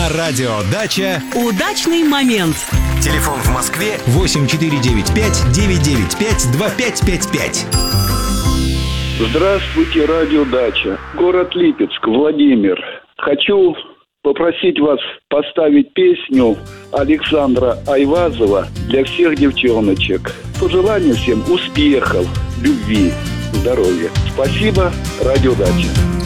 На радио «Дача» удачный момент. Телефон в Москве 8495-995-2555. Здравствуйте, радио «Дача». Город Липецк, Владимир. Хочу попросить вас поставить песню Александра Айвазова для всех девчоночек. Пожелания всем успехов, любви, здоровья. Спасибо, радио «Дача».